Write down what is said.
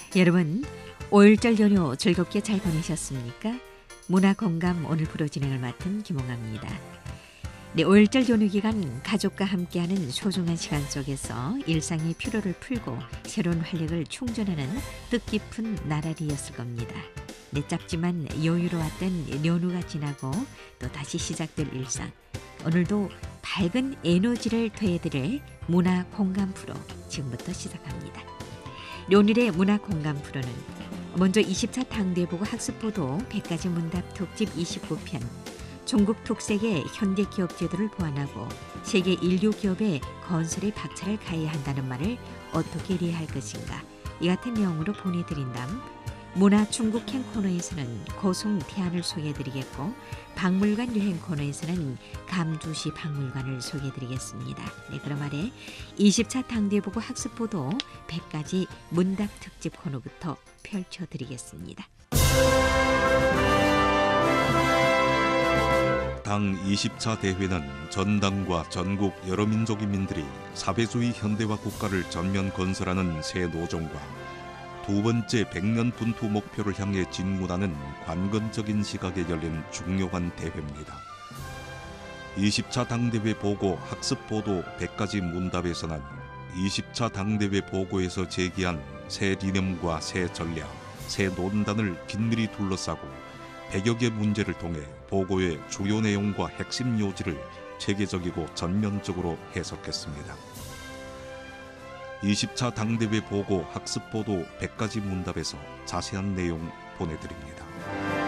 여러분, 5.1절 연휴 즐겁게 잘 보내셨습니까? 문화공감 오늘 프로 진행을 맡은 김홍아입니다. 네, 5.1절 연휴 기간 가족과 함께하는 소중한 시간 속에서 일상의 피로를 풀고 새로운 활력을 충전하는 뜻깊은 나날이었을 겁니다. 네, 짧지만 여유로웠던 연휴가 지나고 또 다시 시작될 일상. 오늘도 밝은 에너지를 더해드릴 문화공감 프로 지금부터 시작합니다. 오늘의 문화공감 프로는 먼저 20차 당대보고 학습보도 100가지 문답 특집 29편, 중국 특색의 현대 기업 제도를 보완하고 세계 인류 기업의 건설에 박차를 가해야 한다는 말을 어떻게 이해할 것인가, 이 같은 내용으로 보내드린 다음 문화 중국행 코너에서는 고성 태안을 소개해드리겠고, 박물관 여행 코너에서는 감주시 박물관을 소개해드리겠습니다. 네, 그럼 아래 20차 당대보고 학습보도 100가지 문답 특집 코너부터 펼쳐드리겠습니다. 당 20차 대회는 전당과 전국 여러 민족 인민들이 사회주의 현대화 국가를 전면 건설하는 새 노정과 두 번째 100년 분투 목표를 향해 진군하는 관건적인 시각에 열린 중요한 대회입니다. 20차 당대회 보고 학습보도 100가지 문답에서는 20차 당대회 보고에서 제기한 새 리념과 새 전략, 새 논단을 긴밀히 둘러싸고 100여 개 문제를 통해 보고의 주요 내용과 핵심 요지를 체계적이고 전면적으로 해석했습니다. 20차 당대회 보고 학습보도 100가지 문답에서 자세한 내용 보내드립니다.